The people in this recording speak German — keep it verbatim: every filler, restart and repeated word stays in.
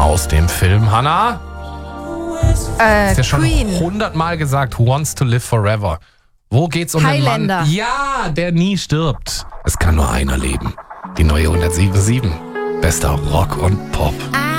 aus dem Film, Hannah? Äh, Ist ja schon Queen. hundertmal gesagt, Who Wants to Live Forever? Wo geht's um den Mann? Highlander. Ja, der nie stirbt. Es kann nur einer leben. Die neue hundertsieben Komma sieben. Bester Rock und Pop.